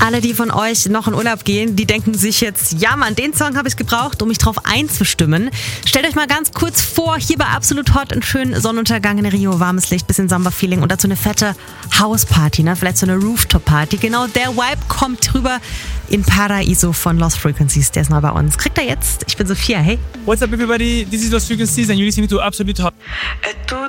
Alle, die von euch noch in Urlaub gehen, die denken sich jetzt, ja Mann, den Song habe ich gebraucht, um mich drauf einzustimmen. Stellt euch mal ganz kurz vor, hier bei Absolut Hot ein schönen Sonnenuntergang in Rio, warmes Licht, bisschen Samba-Feeling und dazu eine fette Hausparty, ne? Vielleicht so eine Rooftop-Party. Genau der Vibe kommt rüber in Paraiso von Lost Frequencies, der ist neu bei uns. Kriegt er jetzt? Ich bin Sophia, hey. What's up everybody, this is Lost Frequencies and you're listening to Absolut Hot.